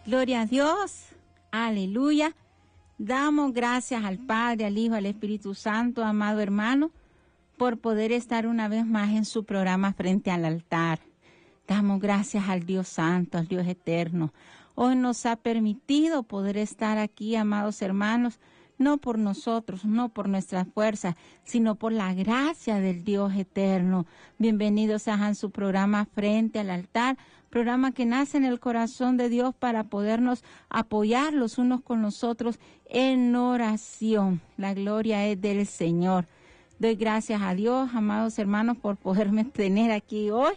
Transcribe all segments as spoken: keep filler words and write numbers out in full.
Gloria a Dios. Aleluya. Damos gracias al Padre, al Hijo, al Espíritu Santo, amado hermano, por poder estar una vez más en su programa Frente al Altar. Damos gracias al Dios Santo, al Dios Eterno. Hoy nos ha permitido poder estar aquí, amados hermanos, no por nosotros, no por nuestra fuerza, sino por la gracia del Dios Eterno. Bienvenidos a su programa Frente al Altar, programa que nace en el corazón de Dios para podernos apoyar los unos con los otros en oración. La gloria es del Señor. Doy gracias a Dios, amados hermanos, por poderme tener aquí hoy.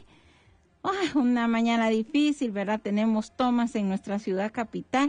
Oh, una mañana difícil, ¿verdad? Tenemos tomas en nuestra ciudad capital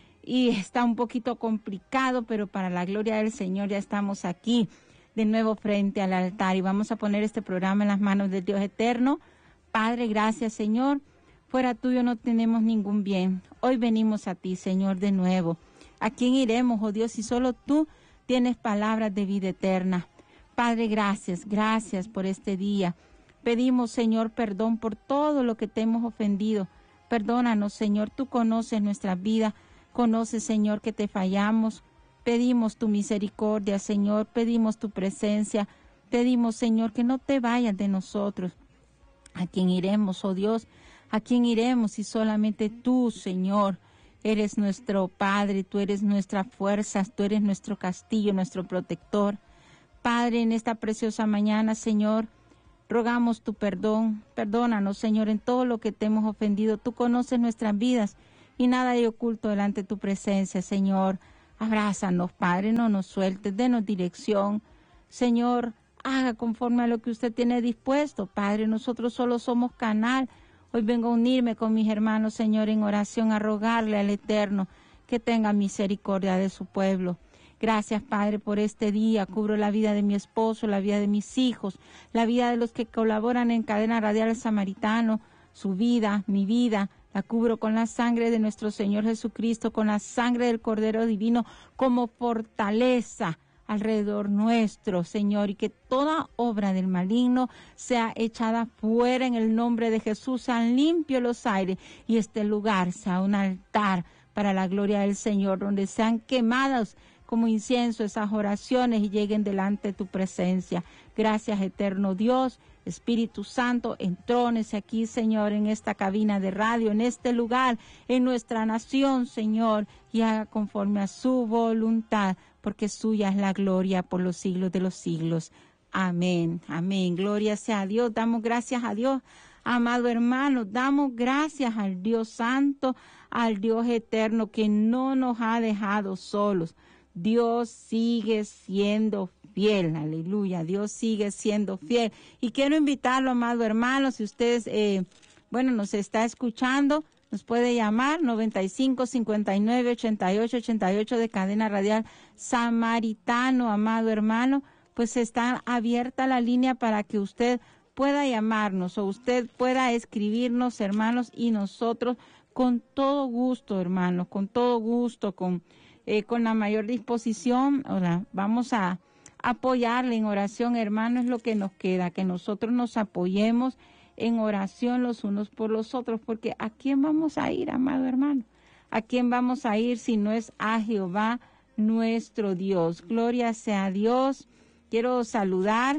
y está un poquito complicado, pero para la gloria del Señor ya estamos aquí de nuevo frente al altar y vamos a poner este programa en las manos del Dios Eterno. Padre, gracias, Señor. Fuera tuyo no tenemos ningún bien. Hoy venimos a ti, Señor, de nuevo. ¿A quién iremos, oh Dios, si solo tú tienes palabras de vida eterna? Padre, gracias, gracias por este día. Pedimos, Señor, perdón por todo lo que te hemos ofendido. Perdónanos, Señor, tú conoces nuestra vida, conoces, Señor, que te fallamos. Pedimos tu misericordia, Señor, pedimos tu presencia. Pedimos, Señor, que no te vayas de nosotros. ¿A quién iremos, oh Dios? ¿A quién iremos si solamente tú, Señor, eres nuestro Padre, tú eres nuestra fuerza, tú eres nuestro castillo, nuestro protector? Padre, en esta preciosa mañana, Señor, rogamos tu perdón. Perdónanos, Señor, en todo lo que te hemos ofendido. Tú conoces nuestras vidas y nada hay oculto delante de tu presencia, Señor. Abrázanos, Padre, no nos sueltes, denos dirección. Señor, haga conforme a lo que usted tiene dispuesto, Padre. Nosotros solo somos canal. Hoy vengo a unirme con mis hermanos, Señor, en oración, a rogarle al Eterno que tenga misericordia de su pueblo. Gracias, Padre, por este día. Cubro la vida de mi esposo, la vida de mis hijos, la vida de los que colaboran en Cadena Radial Samaritano, su vida, mi vida. La cubro con la sangre de nuestro Señor Jesucristo, con la sangre del Cordero Divino, como fortaleza alrededor nuestro, Señor, y que toda obra del maligno sea echada fuera en el nombre de Jesús. Sean limpios los aires y este lugar sea un altar para la gloria del Señor, donde sean quemadas como incienso esas oraciones y lleguen delante de tu presencia. Gracias, eterno Dios. Espíritu Santo, entrónese aquí, Señor, en esta cabina de radio, en este lugar, en nuestra nación, Señor, y haga conforme a su voluntad, porque suya es la gloria por los siglos de los siglos. Amén, amén. Gloria sea a Dios. Damos gracias a Dios, amado hermano. Damos gracias al Dios Santo, al Dios Eterno, que no nos ha dejado solos. Dios sigue siendo fiel, aleluya, Dios sigue siendo fiel. Y quiero invitarlo, amado hermano, si ustedes, eh, bueno, nos está escuchando, nos puede llamar noventa y cinco, cincuenta y nueve, ochenta y ocho, ochenta y ocho de Cadena Radial Samaritano, amado hermano, pues está abierta la línea para que usted pueda llamarnos o usted pueda escribirnos, hermanos, y nosotros con todo gusto, hermanos, con todo gusto, con, eh, con la mayor disposición, ahora vamos a apoyarle en oración, hermano, es lo que nos queda, que nosotros nos apoyemos en oración los unos por los otros, porque ¿a quién vamos a ir, amado hermano? ¿A quién vamos a ir si no es a Jehová nuestro Dios? Gloria sea a Dios. Quiero saludar,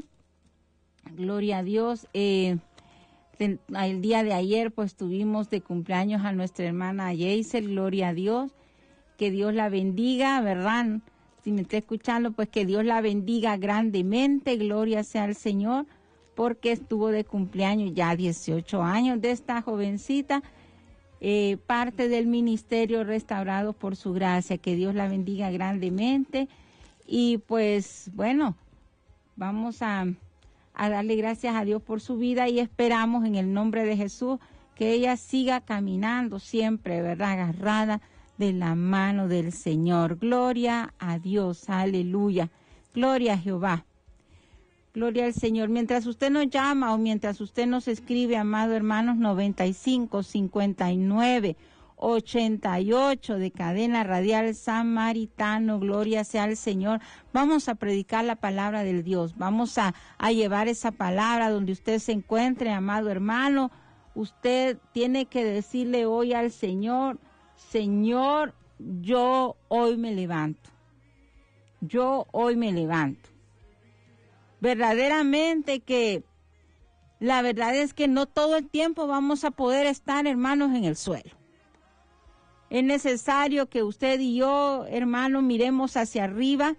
gloria a Dios, eh, el, el día de ayer pues tuvimos de cumpleaños a nuestra hermana Yeisel, gloria a Dios, que Dios la bendiga, ¿verdad? Si me está escuchando, pues que Dios la bendiga grandemente, gloria sea al Señor, porque estuvo de cumpleaños ya dieciocho años de esta jovencita, eh, parte del ministerio Restaurados por su gracia, que Dios la bendiga grandemente. Y pues bueno, vamos a, a darle gracias a Dios por su vida y esperamos en el nombre de Jesús que ella siga caminando siempre, ¿verdad?, agarrada de la mano del Señor. Gloria a Dios, aleluya, gloria a Jehová, gloria al Señor. Mientras usted nos llama o mientras usted nos escribe, amado hermanos, noventa y cinco, cincuenta y nueve, ochenta y ocho de Cadena Radial Samaritano, gloria sea al Señor. Vamos a predicar la palabra del Dios, vamos a, a llevar esa palabra donde usted se encuentre, amado hermano. Usted tiene que decirle hoy al Señor: Señor, yo hoy me levanto. Yo hoy me levanto. Verdaderamente que la verdad es que no todo el tiempo vamos a poder estar, hermanos, en el suelo. Es necesario que usted y yo, hermanos, miremos hacia arriba.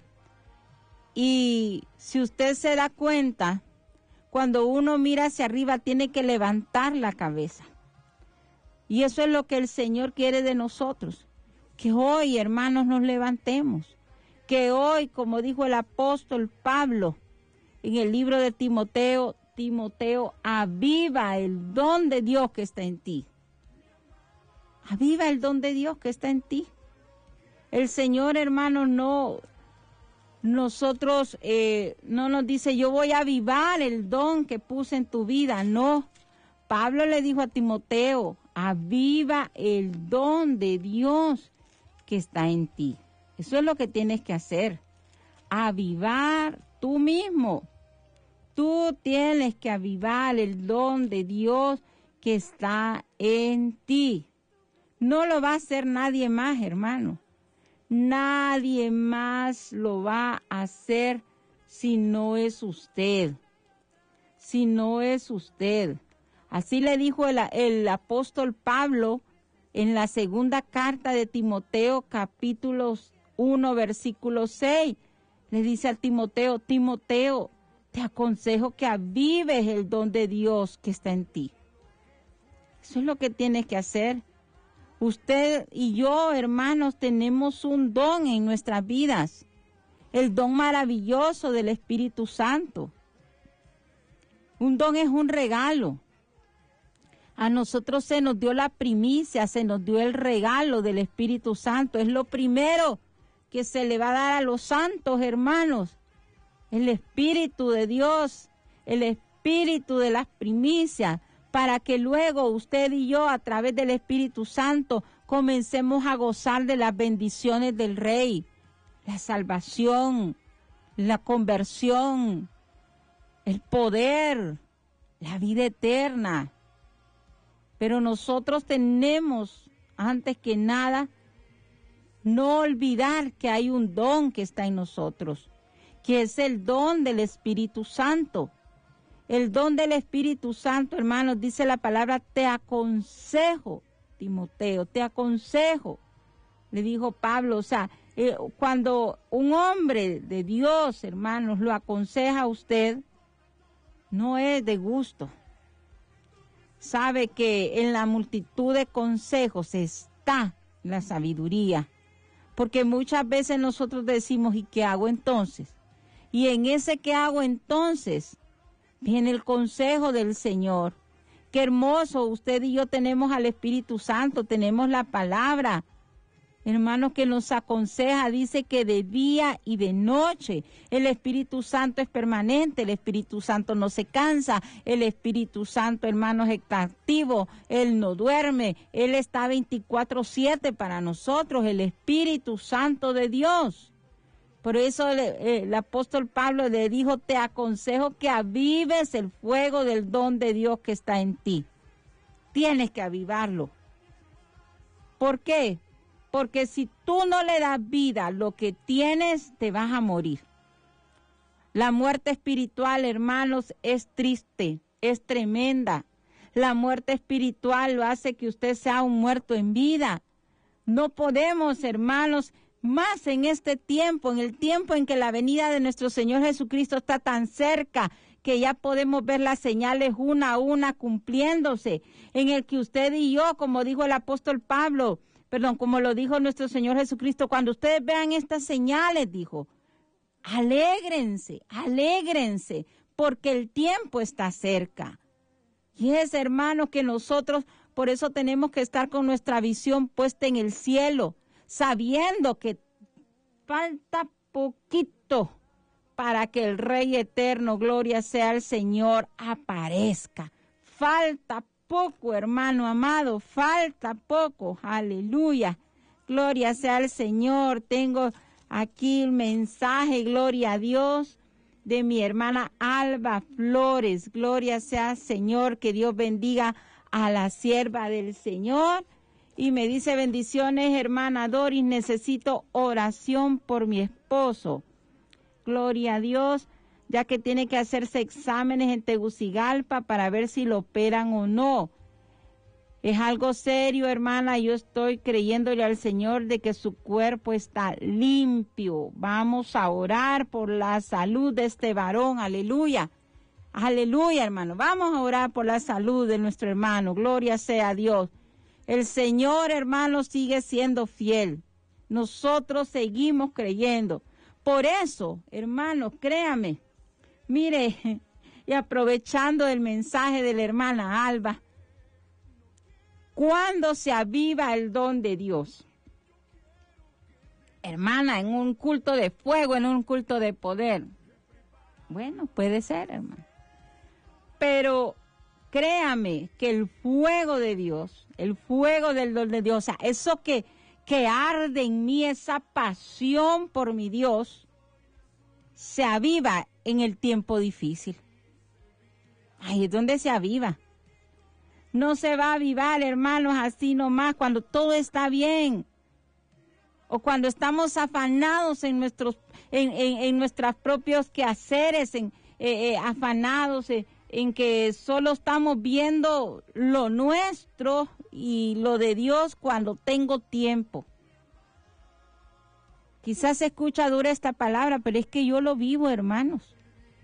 Y si usted se da cuenta, cuando uno mira hacia arriba tiene que levantar la cabeza. Y eso es lo que el Señor quiere de nosotros. Que hoy, hermanos, nos levantemos. Que hoy, como dijo el apóstol Pablo en el libro de Timoteo, Timoteo, aviva el don de Dios que está en ti. Aviva el don de Dios que está en ti. El Señor, hermanos, no, nosotros, eh, no nos dice, yo voy a avivar el don que puse en tu vida. No. Pablo le dijo a Timoteo, aviva el don de Dios que está en ti. Eso es lo que tienes que hacer. Avivar tú mismo. Tú tienes que avivar el don de Dios que está en ti. No lo va a hacer nadie más, hermano. Nadie más lo va a hacer si no es usted. Si no es usted. Así le dijo el, el apóstol Pablo en la segunda carta de Timoteo, capítulo uno, versículo seis. Le dice a Timoteo, Timoteo, te aconsejo que avives el don de Dios que está en ti. Eso es lo que tienes que hacer. Usted y yo, hermanos, tenemos un don en nuestras vidas. El don maravilloso del Espíritu Santo. Un don es un regalo. A nosotros se nos dio la primicia, se nos dio el regalo del Espíritu Santo. Es lo primero que se le va a dar a los santos, hermanos. El Espíritu de Dios, el Espíritu de las primicias, para que luego usted y yo, a través del Espíritu Santo, comencemos a gozar de las bendiciones del Rey, la salvación, la conversión, el poder, la vida eterna. Pero nosotros tenemos, antes que nada, no olvidar que hay un don que está en nosotros, que es el don del Espíritu Santo. El don del Espíritu Santo, hermanos, dice la palabra, te aconsejo, Timoteo, te aconsejo, le dijo Pablo. O sea, eh, cuando un hombre de Dios, hermanos, lo aconseja a usted, no es de gusto. Sabe que en la multitud de consejos está la sabiduría, porque muchas veces nosotros decimos, ¿y qué hago entonces? Y en ese ¿qué hago entonces? Viene el consejo del Señor. Qué hermoso, usted y yo tenemos al Espíritu Santo, tenemos la palabra, hermanos, que nos aconseja. Dice que de día y de noche el Espíritu Santo es permanente, el Espíritu Santo no se cansa, el Espíritu Santo, hermanos, está activo, Él no duerme, Él está veinticuatro siete para nosotros, el Espíritu Santo de Dios. Por eso el, el apóstol Pablo le dijo, te aconsejo que avives el fuego del don de Dios que está en ti. Tienes que avivarlo. ¿Por qué? Porque si tú no le das vida a lo que tienes, te vas a morir. La muerte espiritual, hermanos, es triste, es tremenda. La muerte espiritual lo hace que usted sea un muerto en vida. No podemos, hermanos, más en este tiempo, en el tiempo en que la venida de nuestro Señor Jesucristo está tan cerca, que ya podemos ver las señales una a una cumpliéndose, en el que usted y yo, como dijo el apóstol Pablo, perdón, como lo dijo nuestro Señor Jesucristo, cuando ustedes vean estas señales, dijo, alégrense, alégrense, porque el tiempo está cerca. Y es, hermanos, que nosotros, por eso tenemos que estar con nuestra visión puesta en el cielo, sabiendo que falta poquito para que el Rey eterno, gloria sea al Señor, aparezca. Falta poco, hermano amado, falta poco, aleluya. Gloria sea al Señor. Tengo aquí el mensaje, gloria a Dios, de mi hermana Alba Flores. Gloria sea al Señor, que Dios bendiga a la sierva del Señor. Y me dice, bendiciones, hermana Doris, necesito oración por mi esposo. Gloria a Dios, ya que tiene que hacerse exámenes en Tegucigalpa para ver si lo operan o no. Es algo serio, hermana, yo estoy creyéndole al Señor de que su cuerpo está limpio. Vamos a orar por la salud de este varón, aleluya. Aleluya, hermano, vamos a orar por la salud de nuestro hermano, gloria sea a Dios. El Señor, hermano, sigue siendo fiel. Nosotros seguimos creyendo. Por eso, hermano, créame, mire, y aprovechando el mensaje de la hermana Alba, ¿cuándo se aviva el don de Dios? Hermana, en un culto de fuego, en un culto de poder. Bueno, puede ser, hermano. Pero créame que el fuego de Dios, el fuego del don de Dios, o sea, eso que, que arde en mí, esa pasión por mi Dios, se aviva en el tiempo difícil. Ahí es donde se aviva. No se va a avivar, hermanos, así nomás cuando todo está bien. O cuando estamos afanados en nuestros, en, en, en nuestros propios quehaceres, en, eh, eh, afanados en, en que solo estamos viendo lo nuestro y lo de Dios cuando tengo tiempo. Quizás se escucha dura esta palabra, pero es que yo lo vivo, hermanos.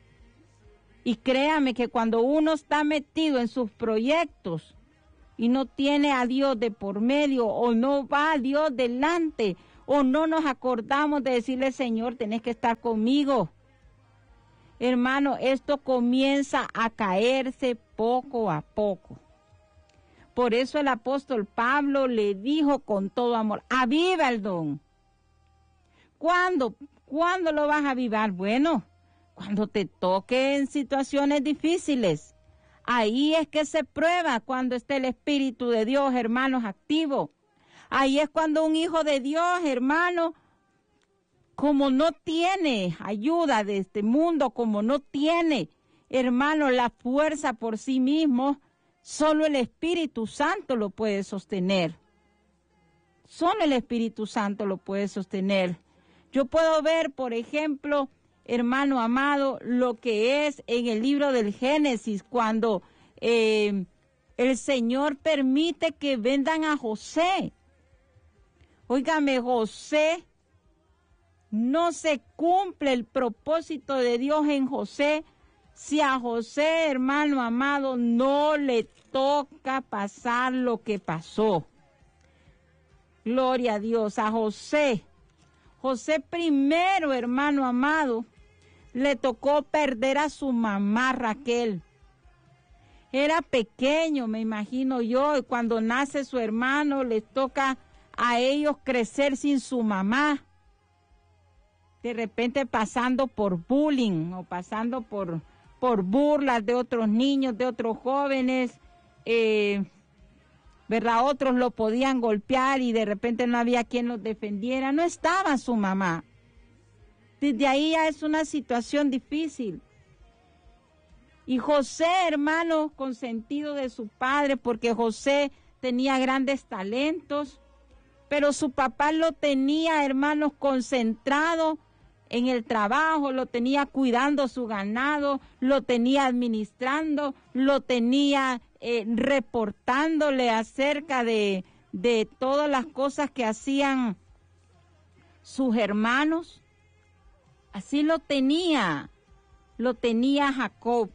Y créame que cuando uno está metido en sus proyectos y no tiene a Dios de por medio o no va a Dios delante o no nos acordamos de decirle, Señor, tenés que estar conmigo. Hermano, esto comienza a caerse poco a poco. Por eso el apóstol Pablo le dijo con todo amor, aviva el don. ¿Cuándo? ¿Cuándo lo vas a avivar? Bueno, cuando te toque en situaciones difíciles. Ahí es que se prueba cuando esté el Espíritu de Dios, hermanos, activo. Ahí es cuando un hijo de Dios, hermano, como no tiene ayuda de este mundo, como no tiene, hermano, la fuerza por sí mismo, solo el Espíritu Santo lo puede sostener. Solo el Espíritu Santo lo puede sostener. Yo puedo ver, por ejemplo, hermano amado, lo que es en el libro del Génesis, cuando eh, el Señor permite que vendan a José. Óigame, José, no se cumple el propósito de Dios en José si a José, hermano amado, no le toca pasar lo que pasó. Gloria a Dios, a José. José primero, hermano amado, le tocó perder a su mamá Raquel. Era pequeño, me imagino yo, y cuando nace su hermano les toca a ellos crecer sin su mamá. De repente pasando por bullying o pasando por, por burlas de otros niños, de otros jóvenes, eh, ¿verdad? Otros lo podían golpear y de repente no había quien los defendiera. No estaba su mamá. Desde ahí ya es una situación difícil. Y José, hermano, consentido de su padre, porque José tenía grandes talentos, pero su papá lo tenía, hermanos, concentrado en el trabajo, lo tenía cuidando su ganado, lo tenía administrando, lo tenía eh, reportándole acerca de, de todas las cosas que hacían sus hermanos. Así lo tenía, lo tenía Jacob.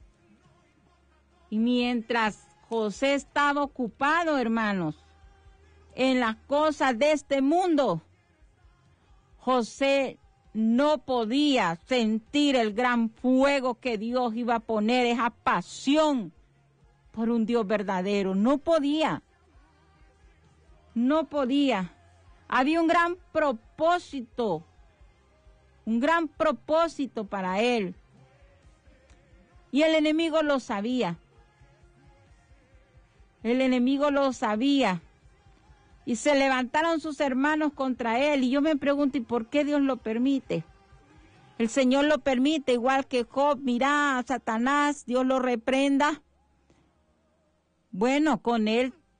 Y mientras José estaba ocupado, hermanos, en las cosas de este mundo, José no podía sentir el gran fuego que Dios iba a poner, esa pasión por un Dios verdadero. No podía, no podía. Había un gran propósito, un gran propósito para él. Y el enemigo lo sabía. El enemigo lo sabía. Y se levantaron sus hermanos contra él. Y yo me pregunto, ¿y por qué Dios lo permite? El Señor lo permite, igual que Job. Mira a Satanás, Dios lo reprenda. Bueno, con él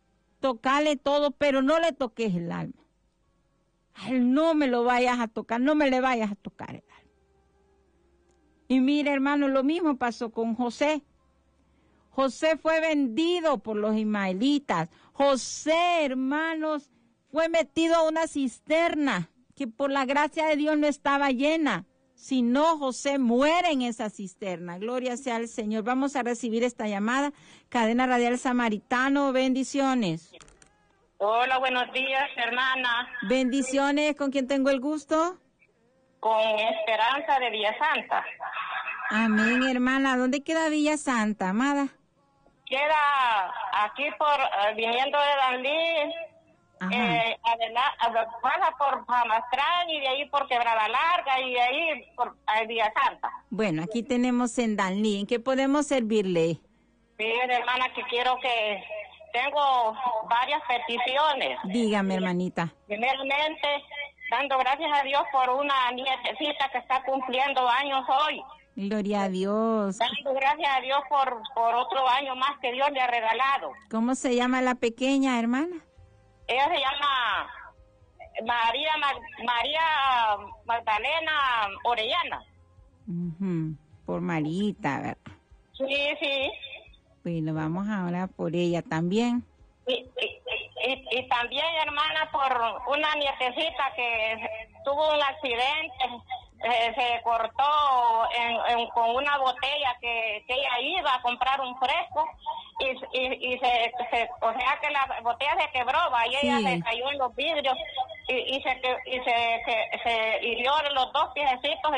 tocarle todo, pero no le toques el alma. A él no me lo vayas a tocar, no me le vayas a tocar el alma. Y mire, hermano, lo mismo pasó con José. José fue vendido por los ismaelitas. José, hermanos, fue metido a una cisterna que por la gracia de Dios no estaba llena. Si no, José muere en esa cisterna. Gloria sea al Señor. Vamos a recibir esta llamada. Cadena Radial Samaritano, bendiciones. Hola, buenos días, hermana. Bendiciones, ¿con quién tengo el gusto? Con Esperanza de Villa Santa. Amén, hermana. ¿Dónde queda Villa Santa, amada? Queda aquí por, uh, viniendo de Danlí, eh, adelante, pasa por Pamastrán y de ahí por Quebrada Larga y de ahí por uh, Villa Santa. Bueno, aquí tenemos en Danlí. ¿En qué podemos servirle? Bien, hermana, que quiero que... Tengo varias peticiones. Dígame, hermanita. Primeramente, dando gracias a Dios por una nietecita que está cumpliendo años hoy. Gloria a Dios. Dando gracias a Dios por, por otro año más que Dios le ha regalado. ¿Cómo se llama la pequeña, hermana? Ella se llama María María Magdalena Orellana. Uh-huh. Por Marita, ¿verdad? Sí, sí. Bueno, vamos a orar por ella también. Y, y, y, y también, hermana, por una nietecita que tuvo un accidente, eh, se cortó en, en, con una botella que, que ella iba a comprar un fresco y, y, y se, se, o sea que la botella se quebró, y ella sí. Se cayó en los vidrios y, y se y se, se, se hirió los dos piecitos